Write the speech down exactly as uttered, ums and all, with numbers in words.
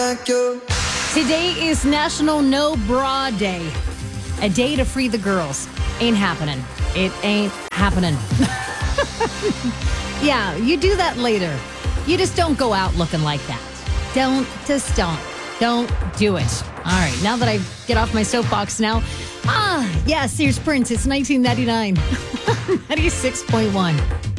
like you. Today is National No Bra Day. A day to free the girls. Ain't happening. It ain't happening. Yeah, you do that later. You just don't go out looking like that. Don't, just don't. Don't do it. All right, now that I get off my soapbox now. Ah, yes, here's Prince. It's nineteen ninety-nine. ninety-six point one.